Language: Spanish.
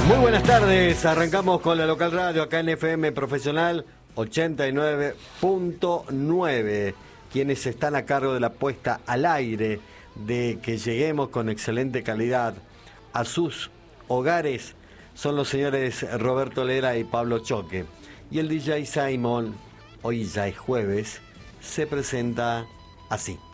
Muy buenas tardes, arrancamos con la local radio acá en FM Profesional 89.9, quienes están a cargo de la puesta al aire, de que lleguemos con excelente calidad a sus hogares, son los señores Roberto Lera y Pablo Choque. Y el DJ Simon, hoy ya es jueves, se presenta así.